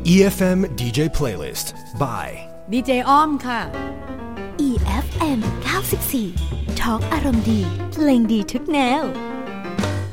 EFM DJ Playlist by DJ อ้อมค่ะ EFM 94 Talk อารมณ์ดีเพลงดีทุกแนว